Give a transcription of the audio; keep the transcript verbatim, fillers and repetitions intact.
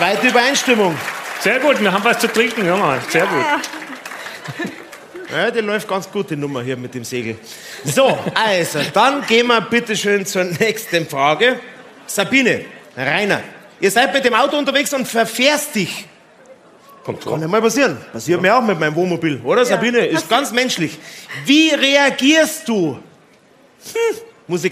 Zweite Übereinstimmung. Sehr gut, wir haben was zu trinken, ja, Mann. Sehr gut. Ja, die läuft ganz gut, die Nummer hier mit dem Segel. So, also, dann gehen wir bitte schön zur nächsten Frage. Sabine, Rainer, ihr seid mit dem Auto unterwegs und verfährst dich. Kommt Kann ja mal passieren. Passiert mir auch mit meinem Wohnmobil, oder Sabine? Ist ganz menschlich. Wie reagierst du? Hm, Musik.